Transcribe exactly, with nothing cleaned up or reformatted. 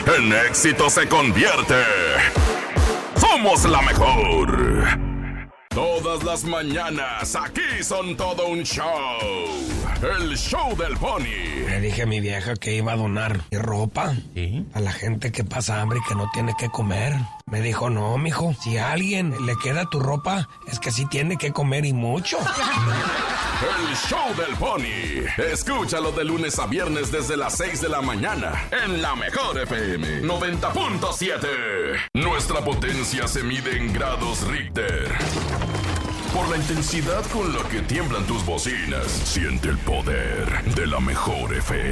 en éxito se convierte. ¡Somos la mejor! Todas las mañanas, aquí son todo un show. El show del Pony. Le dije a mi vieja que iba a donar mi ropa. ¿Sí? A la gente que pasa hambre y que no tiene que comer. Me dijo, no, mijo, si a alguien le queda tu ropa, es que sí tiene que comer y mucho. El show del Pony. Escúchalo de lunes a viernes desde las seis de la mañana en La Mejor F M noventa punto siete. Nuestra potencia se mide en grados Richter. Por la intensidad con la que tiemblan tus bocinas, siente el poder de La Mejor F M.